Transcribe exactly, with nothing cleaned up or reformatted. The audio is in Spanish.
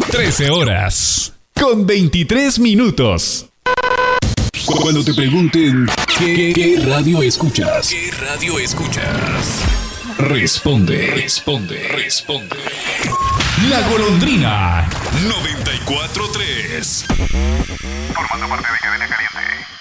trece horas con veintitrés minutos. Cuando te pregunten ¿qué, qué radio escuchas? ¿Qué radio escuchas? Responde, responde, responde. La Golondrina noventa y cuatro tres. Formando parte de Cadena Caliente.